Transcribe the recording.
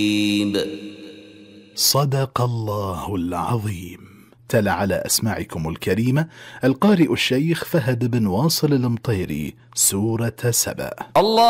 صدق الله العظيم. تلا على أسماعكم الكريمة القارئ الشيخ فهد بن واصل المطيري سورة سبأ. الله